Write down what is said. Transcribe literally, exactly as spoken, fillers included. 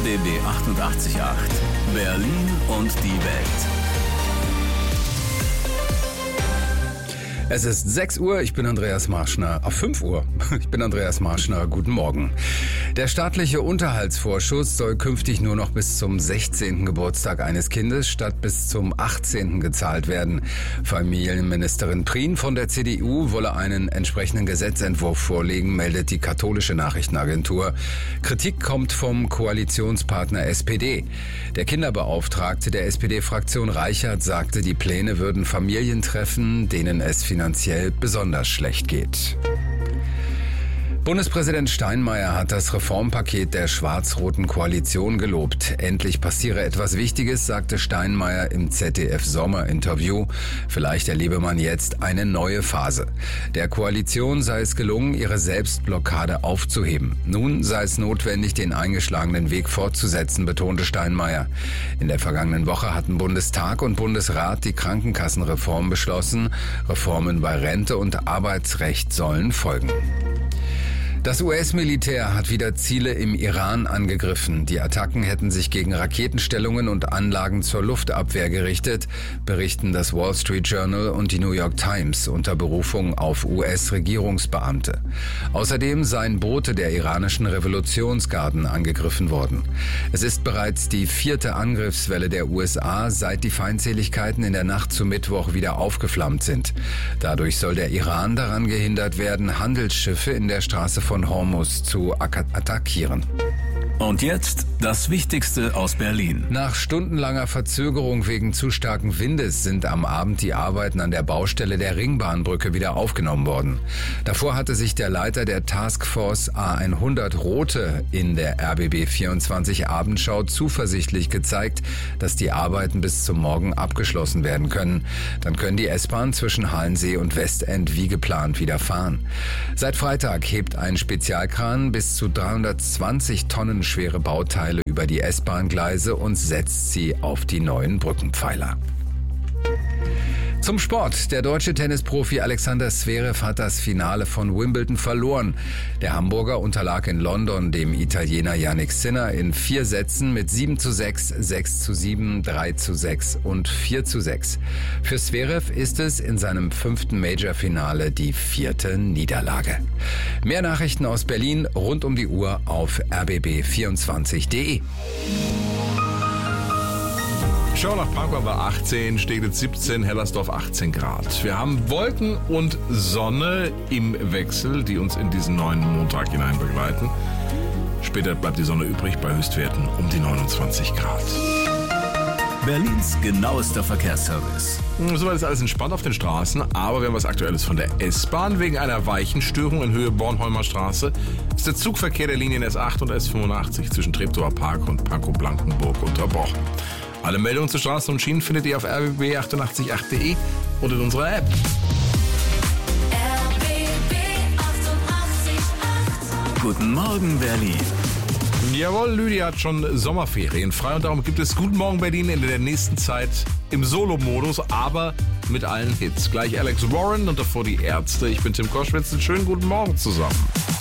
B B achtundachtzig Komma acht. Berlin und die Welt. Es ist sechs Uhr, ich bin Andreas Marschner. Auf fünf Uhr, ich bin Andreas Marschner. Guten Morgen. Der staatliche Unterhaltsvorschuss soll künftig nur noch bis zum sechzehnten Geburtstag eines Kindes statt bis zum achtzehnten gezahlt werden. Familienministerin Prien von der C D U wolle einen entsprechenden Gesetzentwurf vorlegen, meldet die katholische Nachrichtenagentur. Kritik kommt vom Koalitionspartner S P D. Der Kinderbeauftragte der S P D-Fraktion Reichert sagte, die Pläne würden Familien treffen, denen es finanziell besonders schlecht geht. Bundespräsident Steinmeier hat das Reformpaket der schwarz-roten Koalition gelobt. Endlich passiere etwas Wichtiges, sagte Steinmeier im Z D F-Sommerinterview. Vielleicht erlebe man jetzt eine neue Phase. Der Koalition sei es gelungen, ihre Selbstblockade aufzuheben. Nun sei es notwendig, den eingeschlagenen Weg fortzusetzen, betonte Steinmeier. In der vergangenen Woche hatten Bundestag und Bundesrat die Krankenkassenreform beschlossen. Reformen bei Rente und Arbeitsrecht sollen folgen. Das U S-Militär hat wieder Ziele im Iran angegriffen. Die Attacken hätten sich gegen Raketenstellungen und Anlagen zur Luftabwehr gerichtet, berichten das Wall Street Journal und die New York Times unter Berufung auf U S-Regierungsbeamte. Außerdem seien Boote der iranischen Revolutionsgarden angegriffen worden. Es ist bereits die vierte Angriffswelle der U S A, seit die Feindseligkeiten in der Nacht zu Mittwoch wieder aufgeflammt sind. Dadurch soll der Iran daran gehindert werden, Handelsschiffe in der Straße von von Hormuz zu attackieren. Und jetzt das Wichtigste aus Berlin. Nach stundenlanger Verzögerung wegen zu starken Windes sind am Abend die Arbeiten an der Baustelle der Ringbahnbrücke wieder aufgenommen worden. Davor hatte sich der Leiter der Taskforce A hundert Rote in der R B B vierundzwanzig Abendschau zuversichtlich gezeigt, dass die Arbeiten bis zum Morgen abgeschlossen werden können. Dann können die S-Bahn zwischen Halensee und Westend wie geplant wieder fahren. Seit Freitag hebt ein Spezialkran bis zu dreihundertzwanzig Tonnen schwere Bauteile über die S-Bahn-Gleise und setzt sie auf die neuen Brückenpfeiler. Zum Sport. Der deutsche Tennisprofi Alexander Zverev hat das Finale von Wimbledon verloren. Der Hamburger unterlag in London dem Italiener Jannik Sinner in vier Sätzen mit sieben zu sechs, sechs zu sieben, drei zu sechs und vier zu sechs. Für Zverev ist es in seinem fünften Major-Finale die vierte Niederlage. Mehr Nachrichten aus Berlin rund um die Uhr auf r b b vierundzwanzig punkt d e. Schau nach Pankow war achtzehn, Steglitz siebzehn, Hellersdorf achtzehn Grad. Wir haben Wolken und Sonne im Wechsel, die uns in diesen neuen Montag hinein begleiten. Später bleibt die Sonne übrig bei Höchstwerten um die neunundzwanzig Grad. Berlins genauester Verkehrsservice. Soweit ist alles entspannt auf den Straßen, aber wir haben was Aktuelles von der S-Bahn. Wegen einer Weichenstörung in Höhe Bornholmer Straße ist der Zugverkehr der Linien S acht und S fünfundachtzig zwischen Treptower Park und Pankow-Blankenburg unterbrochen. Alle Meldungen zu Straßen und Schienen findet ihr auf r b b achtundachtzig punkt acht punkt d e und in unserer App. R B B achtundachtzig Komma acht. Guten Morgen, Berlin. Jawohl, Lydia hat schon Sommerferien frei und darum gibt es Guten Morgen Berlin in der nächsten Zeit im Solo-Modus, aber mit allen Hits. Gleich Alex Warren und davor die Ärzte. Ich bin Tim Koschwitz. Schönen guten Morgen zusammen.